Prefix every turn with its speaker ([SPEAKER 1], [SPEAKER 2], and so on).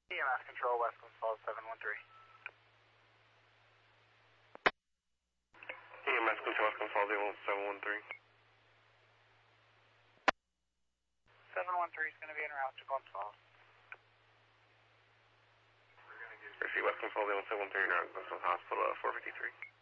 [SPEAKER 1] EMS Control, West Gonzales 713.
[SPEAKER 2] EMS Control, West Gonzales 713.
[SPEAKER 1] 713 is going to be en route to Gonzales.
[SPEAKER 2] Receive West Gonzales 713 en route to Gonzales Hospital 453.